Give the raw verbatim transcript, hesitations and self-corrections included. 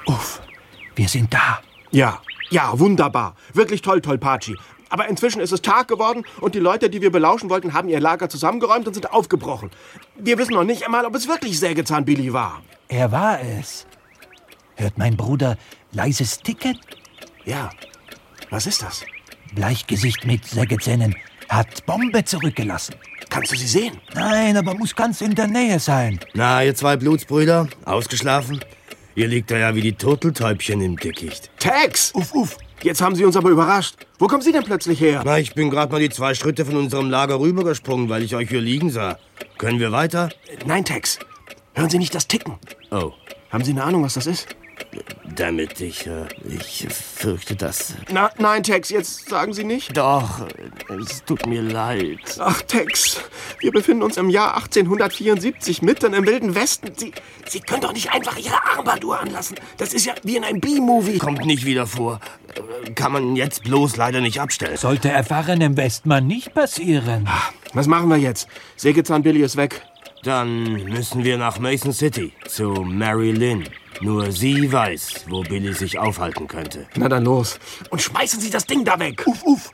Uff, wir sind da. Ja, ja, wunderbar. Wirklich toll, Tolpatschi. Aber inzwischen ist es Tag geworden und die Leute, die wir belauschen wollten, haben ihr Lager zusammengeräumt und sind aufgebrochen. Wir wissen noch nicht einmal, ob es wirklich Sägezahn-Billy war. Er war es. Hört mein Bruder leises Ticken? Ja, was ist das? Bleichgesicht mit Sägezähnen hat Bombe zurückgelassen. Kannst du sie sehen? Nein, aber muss ganz in der Nähe sein. Na, ihr zwei Blutsbrüder, ausgeschlafen? Ihr liegt da ja wie die Turteltäubchen im Dickicht. Tex! Uff, uff. Jetzt haben Sie uns aber überrascht. Wo kommen Sie denn plötzlich her? Na, ich bin gerade mal die zwei Schritte von unserem Lager rübergesprungen, weil ich euch hier liegen sah. Können wir weiter? Nein, Tex. Hören Sie nicht das Ticken? Oh. Haben Sie eine Ahnung, was das ist? Damit, ich, äh, ich fürchte das. Na, nein, Tex, jetzt sagen Sie nicht. Doch, es tut mir leid. Ach, Tex, wir befinden uns im Jahr achtzehnhundertvierundsiebzig, mitten im Wilden Westen. Sie, Sie können doch nicht einfach Ihre Armbanduhr anlassen. Das ist ja wie in einem B-Movie. Kommt nicht wieder vor. Kann man jetzt bloß leider nicht abstellen. Sollte erfahrenem Westmann nicht passieren. Was machen wir jetzt? Sägezahn-Billy ist weg. Dann müssen wir nach Mason City, zu Mary Lynn. Nur sie weiß, wo Billy sich aufhalten könnte. Na dann los. Und schmeißen Sie das Ding da weg. Uff, uff.